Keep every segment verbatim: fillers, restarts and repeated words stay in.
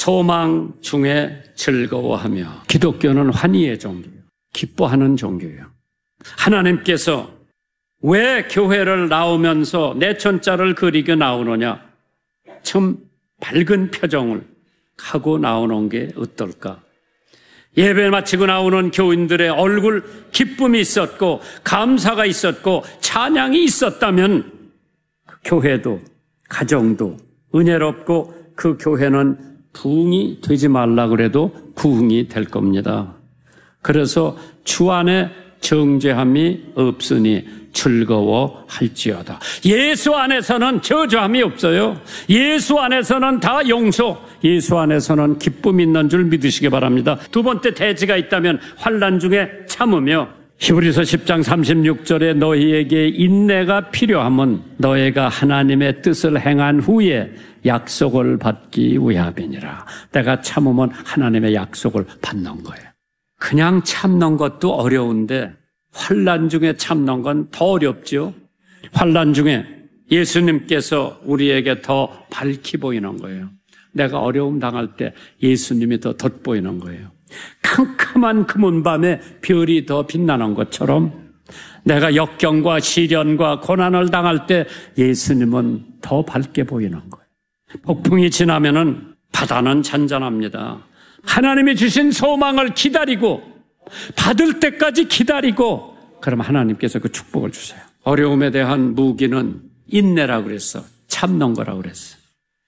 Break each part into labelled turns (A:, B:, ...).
A: 소망 중에 즐거워하며. 기독교는 환희의 종교예요. 기뻐하는 종교예요. 하나님께서 왜 교회를 나오면서 내천자를 그리게 나오느냐? 참 밝은 표정을 하고 나오는 게 어떨까? 예배 마치고 나오는 교인들의 얼굴 기쁨이 있었고 감사가 있었고 찬양이 있었다면 그 교회도 가정도 은혜롭고 그 교회는 부흥이 되지 말라 그래도 부흥이 될 겁니다. 그래서 주 안에 정죄함이 없으니 즐거워할지어다. 예수 안에서는 저주함이 없어요. 예수 안에서는 다 용서, 예수 안에서는 기쁨이 있는 줄 믿으시기 바랍니다. 두 번째 대지가 있다면 환난 중에 참으며. 히브리서 십 장 삼십육 절에 너희에게 인내가 필요하면 너희가 하나님의 뜻을 행한 후에 약속을 받기 위함이니라. 내가 참으면 하나님의 약속을 받는 거예요. 그냥 참는 것도 어려운데 환난 중에 참는 건 더 어렵죠. 환난 중에 예수님께서 우리에게 더 밝히 보이는 거예요. 내가 어려움 당할 때 예수님이 더 돋보이는 거예요. 캄캄한 금은 밤에 별이 더 빛나는 것처럼 내가 역경과 시련과 고난을 당할 때 예수님은 더 밝게 보이는 거예요. 폭풍이 지나면은 바다는 잔잔합니다. 하나님이 주신 소망을 기다리고 받을 때까지 기다리고 그럼 하나님께서 그 축복을 주세요. 어려움에 대한 무기는 인내라고 그랬어. 참는 거라고 그랬어.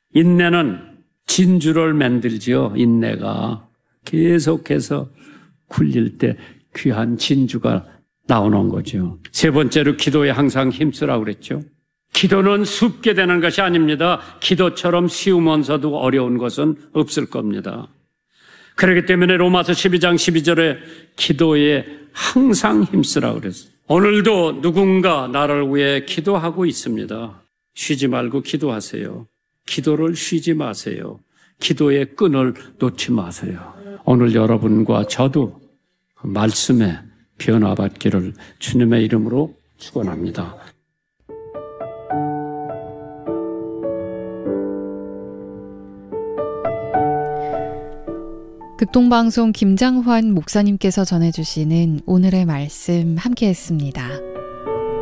A: 인내는 진주를 만들지요. 인내가 계속해서 굴릴 때 귀한 진주가 나오는 거죠. 세 번째로 기도에 항상 힘쓰라고 그랬죠. 기도는 쉽게 되는 것이 아닙니다. 기도처럼 쉬우면서도 어려운 것은 없을 겁니다. 그렇기 때문에 로마서 십이 장 십이 절에 기도에 항상 힘쓰라고 그랬어요. 오늘도 누군가 나를 위해 기도하고 있습니다. 쉬지 말고 기도하세요. 기도를 쉬지 마세요. 기도의 끈을 놓지 마세요. 오늘 여러분과 저도 말씀에 변화받기를 주님의 이름으로 축원합니다.
B: 극동방송 김장환 목사님께서 전해주시는 오늘의 말씀 함께했습니다.